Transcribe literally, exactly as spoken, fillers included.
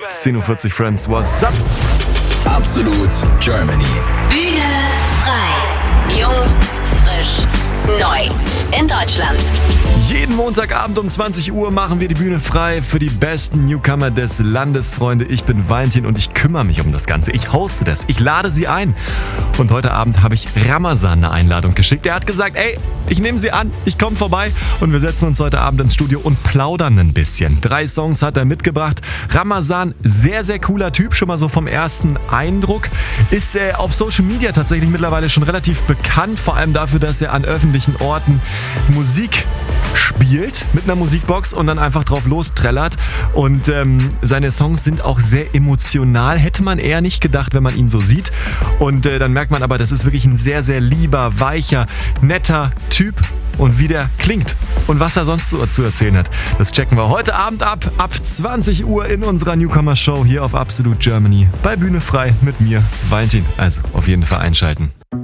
zehn Uhr vierzig Friends, what's up? Absolut Germany. Bühne frei. Jung, frisch, neu. In Deutschland. Jeden Montagabend um zwanzig Uhr machen wir die Bühne frei für die besten Newcomer des Landes, Freunde. Ich bin Valentin und ich kümmere mich um das Ganze. Ich hoste das. Ich lade sie ein. Und heute Abend habe ich Ramazan eine Einladung geschickt. Er hat gesagt, ey, ich nehme sie an, ich komme vorbei und wir setzen uns heute Abend ins Studio und plaudern ein bisschen. Drei Songs hat er mitgebracht. Ramazan, sehr, sehr cooler Typ, schon mal so vom ersten Eindruck. Ist äh, auf Social Media tatsächlich mittlerweile schon relativ bekannt, vor allem dafür, dass er an öffentlichen Orten Musik spielt mit einer Musikbox und dann einfach drauf lostrellert. Und ähm, seine Songs sind auch sehr emotional. Hätte man eher nicht gedacht, wenn man ihn so sieht. Und äh, dann merkt man aber, das ist wirklich ein sehr, sehr lieber, weicher, netter Typ. Und wie der klingt und was er sonst so zu erzählen hat, das checken wir heute Abend ab, ab zwanzig Uhr in unserer Newcomer-Show hier auf Absolut Germany bei Bühne frei mit mir, Valentin. Also auf jeden Fall einschalten.